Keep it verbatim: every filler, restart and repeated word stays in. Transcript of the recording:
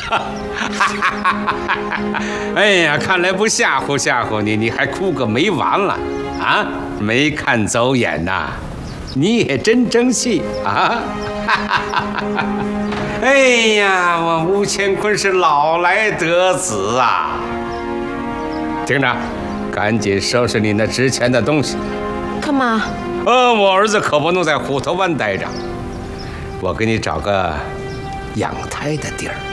哎呀，看来不吓唬吓唬你，你还哭个没完了啊？没看走眼呐，你也真争气啊！哎呀，我吴乾坤是老来得子啊！听着，赶紧收拾你那值钱的东西。 干嘛？ 呃，我儿子可不能在虎头湾待着，我给你找个养胎的地儿。